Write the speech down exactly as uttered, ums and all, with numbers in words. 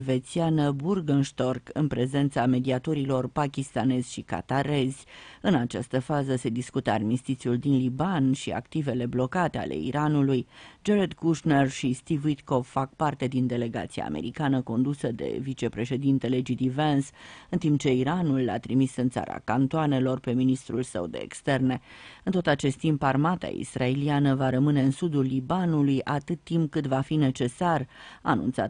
elvețiană Burgenstorch în prezența mediatorilor pakistanezi și qatarezi. În această fază se discută armistițiul din Liban și activele blocate ale Iranului. Jared Kushner și Steve Witkoff fac parte din delegația americană condusă de vicepreședintele J D Vance, în timp ce Iranul l-a trimis în țara cantoanelor pe ministrul său de externe. În tot acest timp, armata israeliană va rămâne în sudul Libanului atât timp cât va fi necesar, a anunțat